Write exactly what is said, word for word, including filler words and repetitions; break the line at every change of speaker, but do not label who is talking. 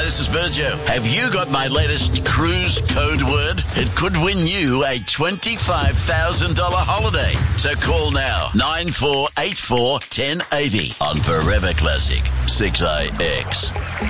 this is Berjo. Have you got my latest cruise code word? It could win you a twenty-five thousand dollars holiday. So call now, nine four eight four, one zero eight zero on Forever Classic six I X.